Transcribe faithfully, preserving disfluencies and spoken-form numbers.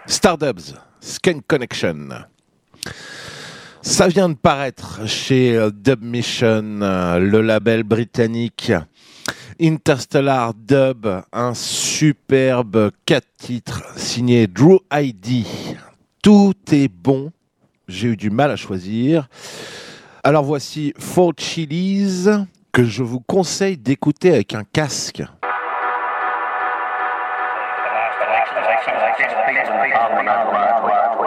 Stardubs, Skunk Connection. Ça vient de paraître chez Dub Mission, le label britannique Interstellar Dub, un superbe quatre titres signé Drew I D. Tout est bon, j'ai eu du mal à choisir. Alors voici Four Chilies, que je vous conseille d'écouter avec un casque. The last election, election, election, election, election, election, election, election,